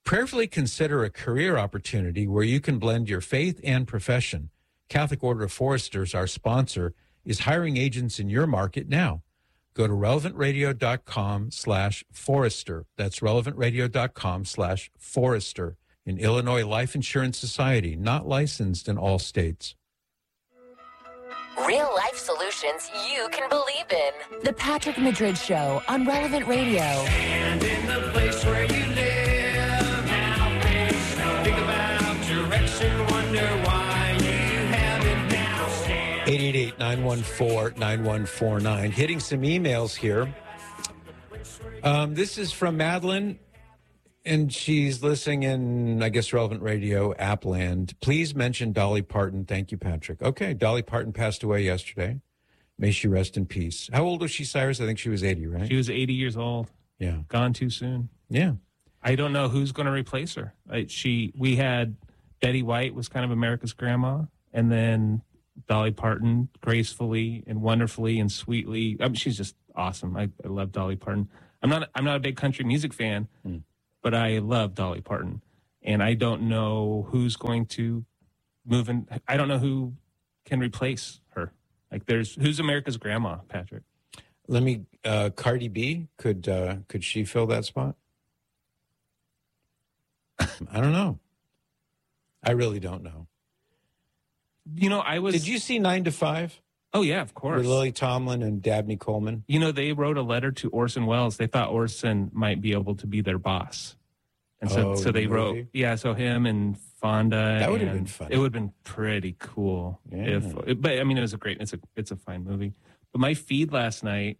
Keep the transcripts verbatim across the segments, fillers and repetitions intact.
Prayerfully consider a career opportunity where you can blend your faith and profession. Catholic Order of Foresters, our sponsor, is hiring agents in your market now. Go to relevantradio.com slash forester. That's relevantradio.com slash forester. An Illinois Life Insurance Society, not licensed in all states. Real life solutions you can believe in. The Patrick Madrid Show on Relevant Radio. And in the place where you live, now think about direction, wonder why you haven't now. eight eight eight, nine one four, nine one four nine. Hitting some emails here. Um, this is from Madeline, and she's listening in, I guess, Relevant Radio, Appland. Please mention Dolly Parton. Thank you, Patrick. Okay, Dolly Parton passed away yesterday. May she rest in peace. How old was she, Cyrus? I think she was eighty, right? She was eighty years old. Yeah. Gone too soon. Yeah. I don't know who's going to replace her. I, she, we had Betty White was kind of America's grandma, and then Dolly Parton gracefully and wonderfully and sweetly. I mean, she's just awesome. I, I love Dolly Parton. I'm not. I'm not a big country music fan. Mm. But I love Dolly Parton, and I don't know who's going to move in. I don't know who can replace her. Like, there's who's America's grandma, Patrick? Let me. Uh, Cardi B could uh, could she fill that spot? I don't know. I really don't know. You know, I was. Did you see Nine to Five? Oh yeah, of course. With Lily Tomlin and Dabney Coleman. You know, they wrote a letter to Orson Welles. They thought Orson might be able to be their boss. And so, oh, so they the wrote, yeah, so him and Fonda. That would have and been fun. It would have been pretty cool. Yeah. If, but I mean, it was a great, it's a, it's a fine movie. But my feed last night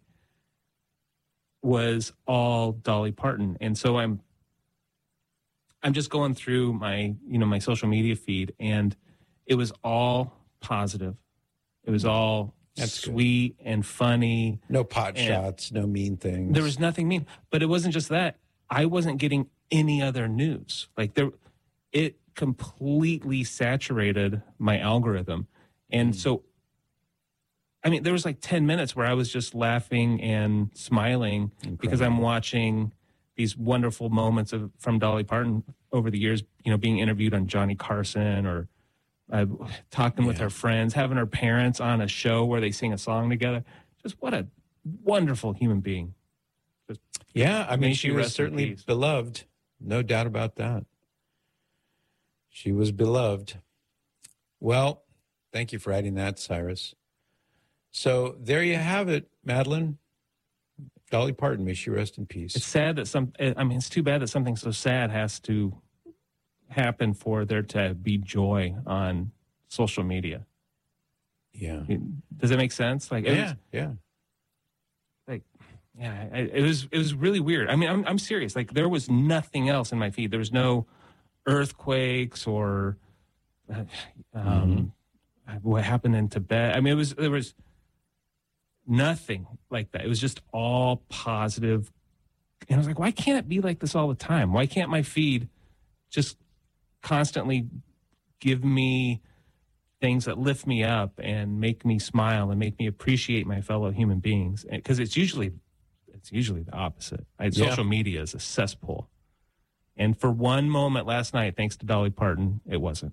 was all Dolly Parton. And so I'm, I'm just going through my, you know, my social media feed, and it was all positive. It was all That's sweet good. and funny. No pot shots, no mean things. There was nothing mean. But it wasn't just that. I wasn't getting any other news. Like, there, it completely saturated my algorithm. And mm. so, I mean, there was like ten minutes where I was just laughing and smiling Incredible. because I'm watching these wonderful moments of from Dolly Parton over the years, you know, being interviewed on Johnny Carson, or Uh, talking yeah. with her friends, having her parents on a show where they sing a song together. Just what a wonderful human being. Just, yeah, I mean, she was certainly beloved. No doubt about that. She was beloved. Well, thank you for adding that, Cyrus. So there you have it, Madeline. Dolly Parton, may she rest in peace. It's sad that some, I mean, it's too bad that something so sad has to happen for there to be joy on social media. Yeah. Does that make sense? Like, it yeah, was, yeah. Like, yeah, I, it was, it was really weird. I mean, I'm, I'm serious. Like, there was nothing else in my feed. There was no earthquakes or uh, um, mm-hmm. what happened in Tibet. I mean, it was, there was nothing like that. It was just all positive. And I was like, why can't it be like this all the time? Why can't my feed just constantly give me things that lift me up and make me smile and make me appreciate my fellow human beings? Because it's usually it's usually the opposite. I, yeah. Social media is a cesspool. And for one moment last night, thanks to Dolly Parton, it wasn't.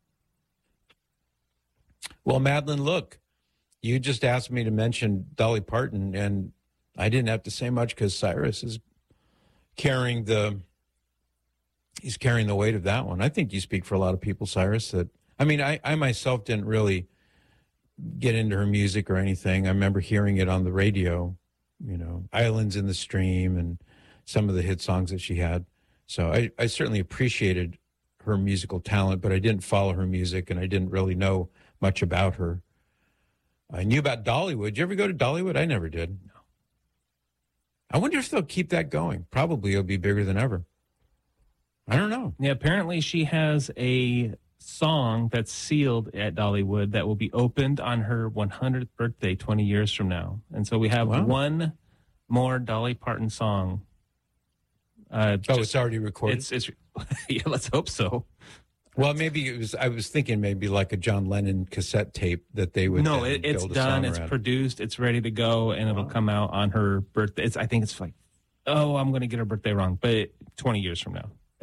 Well, Madeline, look, you just asked me to mention Dolly Parton, and I didn't have to say much because Cyrus is carrying the He's carrying the weight of that one. I think you speak for a lot of people, Cyrus. That I mean, I, I myself didn't really get into her music or anything. I remember hearing it on the radio, you know, Islands in the Stream and some of the hit songs that she had. So I, I certainly appreciated her musical talent, but I didn't follow her music, and I didn't really know much about her. I knew about Dollywood. Did you ever go to Dollywood? I never did. No. I wonder if they'll keep that going. Probably it'll be bigger than ever. I don't know. Yeah, apparently she has a song that's sealed at Dollywood that will be opened on her one hundredth birthday twenty years from now. And so we have wow. one more Dolly Parton song. Uh, oh, just, it's already recorded? It's, it's yeah, let's hope so. Well, maybe it was, I was thinking maybe like a John Lennon cassette tape that they would No, it, it's done, it's produced, it's ready to go, and it'll wow. come out on her birthday. It's, I think it's like, oh, I'm going to get her birthday wrong, but twenty years from now.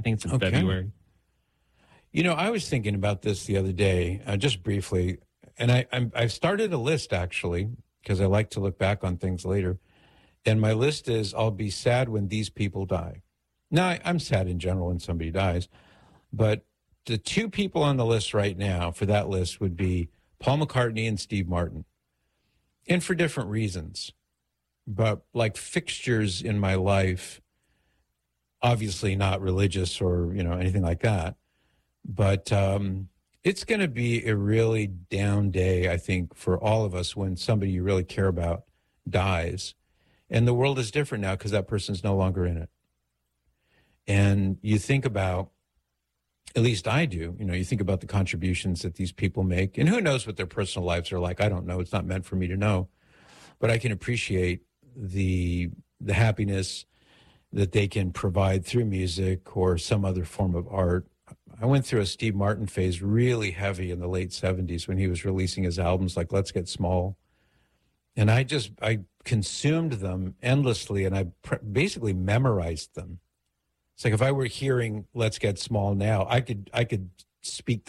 I think it's in Okay. February. You know, I was thinking about this the other day, uh, just briefly, and I I'm, I've started a list actually because I like to look back on things later. And my list is I'll be sad when these people die. Now, I, I'm sad in general when somebody dies, but the two people on the list right now for that list would be Paul McCartney and Steve Martin, and for different reasons, but like fixtures in my life, obviously not religious or, you know, anything like that. But um, it's going to be a really down day, I think, for all of us when somebody you really care about dies. And the world is different now because that person's no longer in it. And you think about, at least I do, you know, you think about the contributions that these people make. And who knows what their personal lives are like? I don't know. It's not meant for me to know. But I can appreciate the the happiness that they can provide through music or some other form of art. I went through a Steve Martin phase really heavy in the late seventies when he was releasing his albums like Let's Get Small. And I just, I consumed them endlessly and I pr- basically memorized them. It's like if I were hearing Let's Get Small now, I could, I could speak the